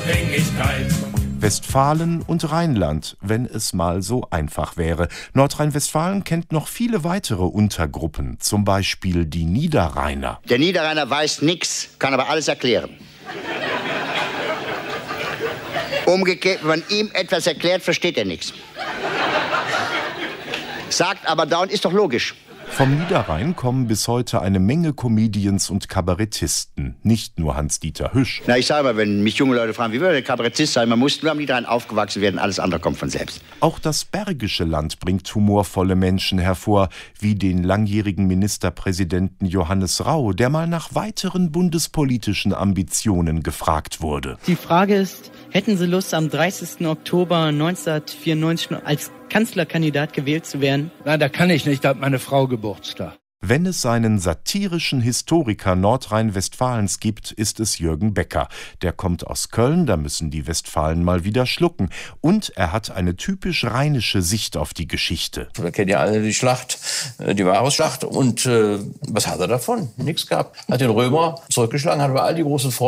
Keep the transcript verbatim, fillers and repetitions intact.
Unabhängigkeit. Westfalen und Rheinland, wenn es mal so einfach wäre. Nordrhein-Westfalen kennt noch viele weitere Untergruppen, zum Beispiel die Niederrheiner. Der Niederrheiner weiß nichts, kann aber alles erklären. Umgekehrt, wenn man ihm etwas erklärt, versteht er nichts. Sagt aber dauernd, ist doch logisch. Vom Niederrhein kommen bis heute eine Menge Comedians und Kabarettisten, nicht nur Hans-Dieter Hüsch. Na, ich sage mal, wenn mich junge Leute fragen, wie würde der Kabarettist sein, man muss nur am Niederrhein aufgewachsen werden, alles andere kommt von selbst. Auch das Bergische Land bringt humorvolle Menschen hervor, wie den langjährigen Ministerpräsidenten Johannes Rau, der mal nach weiteren bundespolitischen Ambitionen gefragt wurde. Die Frage ist, hätten Sie Lust, am dreißigsten Oktober neunzehnhundertvierundneunzig als Kanzlerkandidat gewählt zu werden? Nein, da kann ich nicht, da hat meine Frau Geburtstag. Wenn es einen satirischen Historiker Nordrhein-Westfalens gibt, ist es Jürgen Becker. Der kommt aus Köln, da müssen die Westfalen mal wieder schlucken. Und er hat eine typisch rheinische Sicht auf die Geschichte. Wir kennen ja alle die Schlacht, die Varusschlacht. Und äh, was hat er davon? Nichts gehabt. Hat den Römer zurückgeschlagen, hat aber all die großen Freunde